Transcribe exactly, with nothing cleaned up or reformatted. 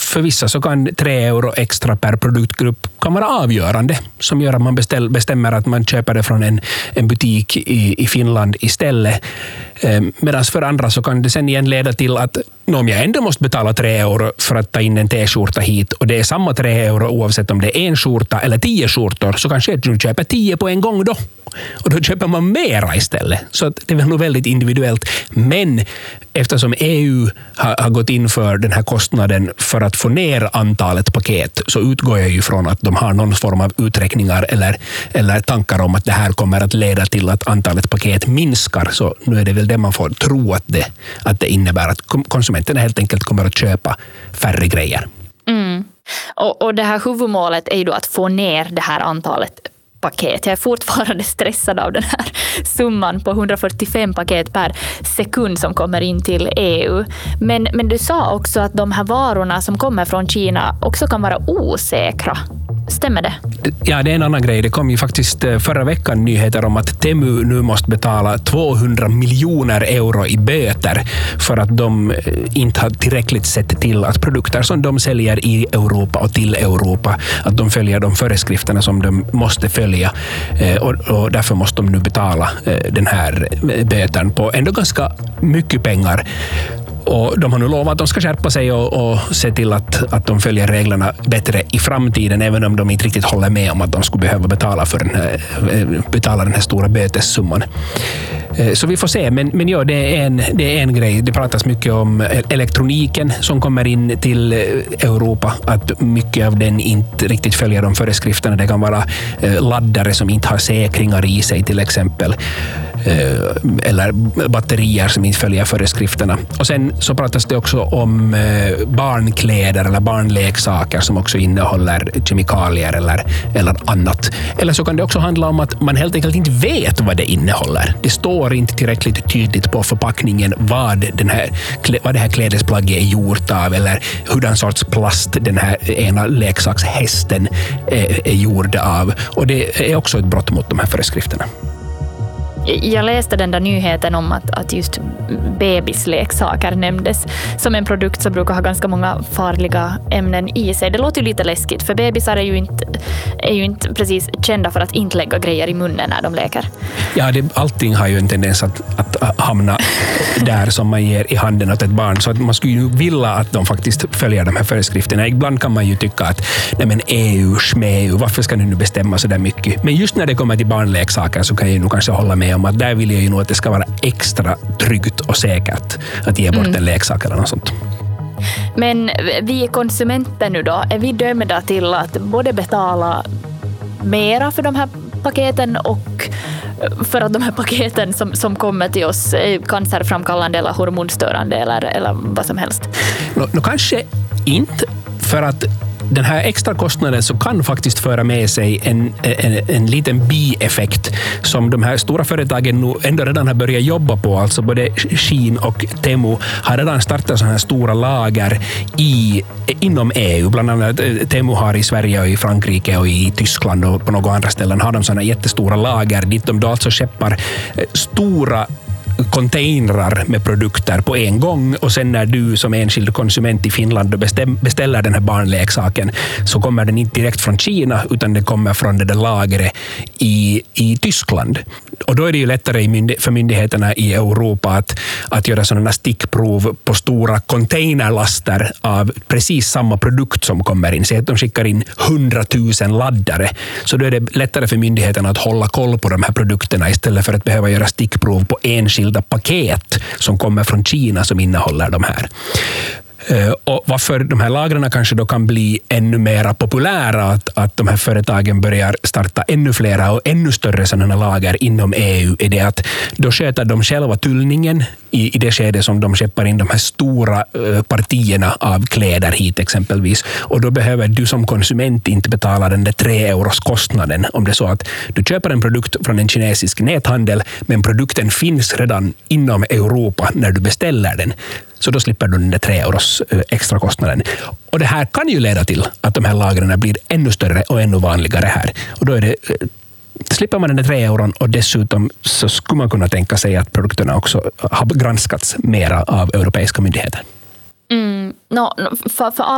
för vissa så kan tre euro extra per produktgrupp kan vara avgörande, som gör att man beställ, bestämmer att man köper det från en, en butik i, i Finland istället. Eh, Medan för andra så kan det sen igen leda till att om jag ändå måste betala tre euro för att ta in en t-skjorta hit och det är samma tre euro oavsett om det är en skjorta eller tio skjortor, så kanske du köper tio på en gång då. Och då köper man mera istället. Så att det är nog väldigt individuellt. Men eftersom E U har, har gått in för den här kostnaden för att få ner antalet paket, så utgår jag ju från att de har någon form av uträkningar eller, eller tankar om att det här kommer att leda till att antalet paket minskar. Så nu är det väl det man får tro att det, att det innebär att konsumenterna helt enkelt kommer att köpa färre grejer. Mm. Och, och det här huvudmålet är ju då att få ner det här antalet paket. Jag är fortfarande stressad av den här summan på hundrafyrtiofem paket per sekund som kommer in till E U. Men, men du sa också att de här varorna som kommer från Kina också kan vara osäkra. Stämmer det? Ja, det är en annan grej. Det kom ju faktiskt förra veckan nyheter om att Temu nu måste betala tvåhundra miljoner euro i böter för att de inte har tillräckligt sett till att produkter som de säljer i Europa och till Europa, att de följer de föreskrifterna som de måste följa. Och, och därför måste de nu betala den här böten på ändå ganska mycket pengar. Och de har nu lovat att de ska skärpa sig och, och se till att, att de följer reglerna bättre i framtiden, även om de inte riktigt håller med om att de skulle behöva betala, för den här, betala den här stora bötessumman. Så vi får se, men, men ja, det är, en, det är en grej. Det pratas mycket om elektroniken som kommer in till Europa, att mycket av den inte riktigt följer de föreskrifterna. Det kan vara laddare som inte har säkringar i sig till exempel, eller batterier som inte följer föreskrifterna. Och sen så pratas det också om barnkläder eller barnleksaker som också innehåller kemikalier eller, eller annat. Eller så kan det också handla om att man helt enkelt inte vet vad det innehåller. Det står inte tillräckligt tydligt på förpackningen vad, den här, vad det här klädesplagget är gjort av, eller hurdan sorts plast den här ena leksakshästen är, är gjord av. Och det är också ett brott mot de här föreskrifterna. Jag läste den där nyheten om att, att just bebisleksaker nämndes som en produkt som brukar ha ganska många farliga ämnen i sig. Det låter ju lite läskigt, för bebisar är ju inte, är ju inte precis kända för att inte lägga grejer i munnen när de leker. Ja, det, allting har ju en tendens att, att hamna där som man ger i handen åt ett barn. Så att man skulle ju vilja att de faktiskt följer de här föreskrifterna. Ibland kan man ju tycka att nej men E U, schmeu, varför ska ni nu bestämma så där mycket? Men just när det kommer till barnleksaker så kan jag nog kanske hålla med om att där vill jag ju nog att det ska vara extra tryggt och säkert att ge bort mm. en leksak eller något sånt. Men vi konsumenter nu då, är vi dömda till att både betala mera för de här paketen och för att de här paketen som, som kommer till oss är cancerframkallande eller hormonstörande eller, eller vad som helst? Nå, nå, kanske inte, för att den här extra kostnaden så kan faktiskt föra med sig en, en, en liten bieffekt som de här stora företagen nu ändå redan har börjat jobba på. Alltså både Shein och Temu har redan startat sådana här stora lager i, inom E U. Bland annat Temu har i Sverige och i Frankrike och i Tyskland och på några andra ställen har de sådana jättestora lager dit de då alltså skeppar stora containrar med produkter på en gång, och sen när du som enskild konsument i Finland beställer den här barnleksaken så kommer den inte direkt från Kina utan den kommer från det där lagret i, i Tyskland. Och då är det ju lättare för myndigheterna i Europa att, att göra sådana stickprov på stora containerlaster av precis samma produkt som kommer in. Så att de skickar in hundratusen laddare. Så då är det lättare för myndigheterna att hålla koll på de här produkterna istället för att behöva göra stickprov på enskilda paket som kommer från Kina som innehåller de här. Och varför de här lagren kanske då kan bli ännu mer populära, att, att de här företagen börjar starta ännu flera och ännu större sådana lager inom E U, är det att då sköter de själva tullningen i, i det skede som de skeppar in de här stora uh, partierna av kläder hit exempelvis. Och då behöver du som konsument inte betala den där tre euros kostnaden om det är så att du köper en produkt från en kinesisk näthandel men produkten finns redan inom Europa när du beställer den. Så då slipper du den där tre euros extra kostnaden. Och det här kan ju leda till att de här lagren blir ännu större och ännu vanligare här. Och då är det, slipper man den där tre euron, och dessutom så skulle man kunna tänka sig att produkterna också har granskats mera av europeiska myndigheter. Mm, no, för, för